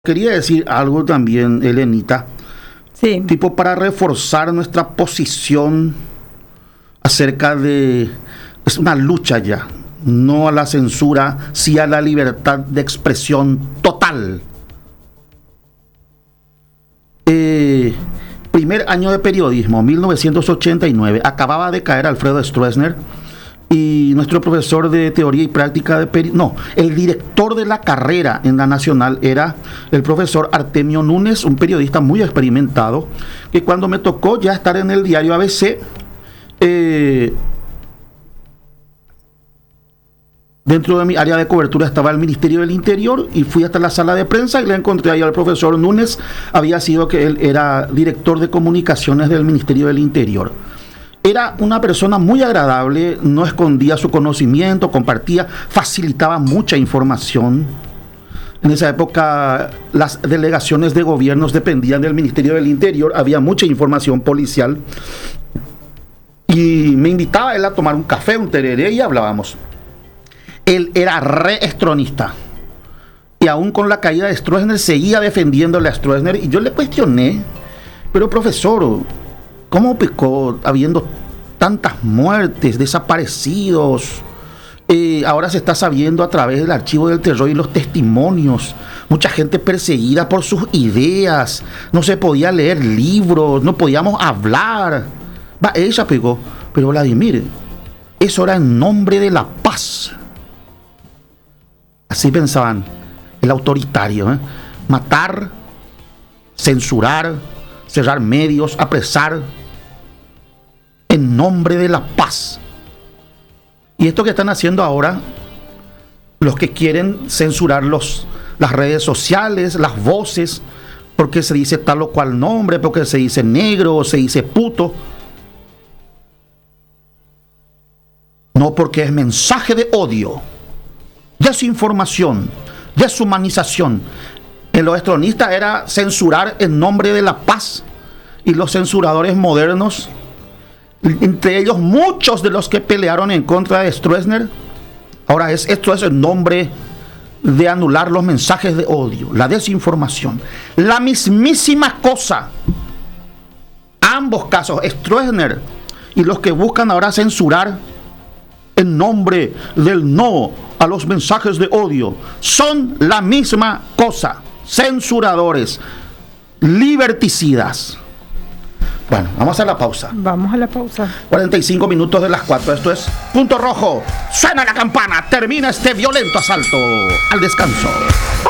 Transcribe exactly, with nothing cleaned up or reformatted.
Quería decir algo también, Elenita, Sí. tipo para reforzar nuestra posición acerca de... Es una lucha ya, no a la censura, sí a la libertad de expresión total. Eh, primer año de periodismo, mil novecientos ochenta y nueve, acababa de caer Alfredo Stroessner y nuestro profesor de teoría y práctica de periodismo, no, el director de la carrera en la Nacional era el profesor Artemio Núñez, un periodista muy experimentado, que cuando me tocó ya estar en el diario A B C, eh, dentro de mi área de cobertura estaba el Ministerio del Interior y fui hasta la sala de prensa y le encontré ahí al profesor Núñez. Había sido que él era director de comunicaciones del Ministerio del Interior. Era una persona muy agradable, no escondía su conocimiento, compartía, facilitaba mucha información. En esa época las delegaciones de gobiernos dependían del Ministerio del Interior, había mucha información policial. Y me invitaba él a tomar un café, un tereré y hablábamos. Él era re estronista. Y aún con la caída de Stroessner seguía defendiéndole a Stroessner. Y yo le cuestioné, pero profesor, ¿cómo pecó habiendo tantas muertes, desaparecidos? Eh, ahora se está sabiendo a través del archivo del terror y los testimonios. Mucha gente perseguida por sus ideas. No se podía leer libros, no podíamos hablar. Va, ella pegó. Pero Vladimir, eso era en nombre de la paz. Así pensaban el autoritario, ¿eh? Matar, censurar, cerrar medios, apresar en nombre de la paz. Y esto que están haciendo ahora los que quieren censurar los, las redes sociales, las voces, porque se dice tal o cual nombre, porque se dice negro o se dice puto, no, porque es mensaje de odio, desinformación, deshumanización. En los estronistas era censurar en nombre de la paz, y los censuradores modernos, entre ellos muchos de los que pelearon en contra de Stroessner, ahora es esto es en nombre de anular los mensajes de odio, la desinformación, la mismísima cosa. Ambos casos, Stroessner y los que buscan ahora censurar en nombre del no a los mensajes de odio, son la misma cosa. Censuradores, liberticidas. Bueno, vamos a la pausa. Vamos a la pausa. cuarenta y cinco minutos de las cuatro. Esto es Punto Rojo. Suena la campana. Termina este violento asalto al descanso.